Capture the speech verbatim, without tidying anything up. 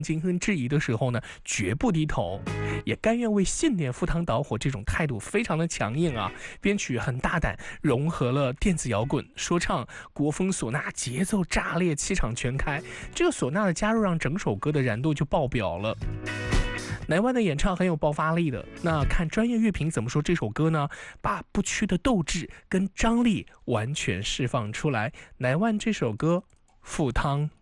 惊跟质疑的时候呢，绝不低头，也甘愿为信念赴汤蹈火，这种态度非常的强硬啊。编曲很大胆，融合了电子摇滚、说唱、国风唢呐，节奏炸裂，气场全开。这个唢呐的加入让整首歌的燃度就爆表了。乃万的演唱很有爆发力的，那看专业乐评怎么说这首歌呢？把不屈的斗志跟张力完全释放出来。乃万这首歌，赴汤。